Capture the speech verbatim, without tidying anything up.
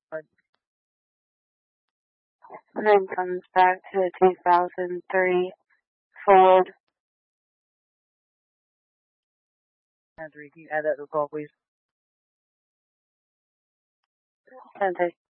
Then comes back to the two thousand three Ford. Andrew, can you add that to the call, please? ten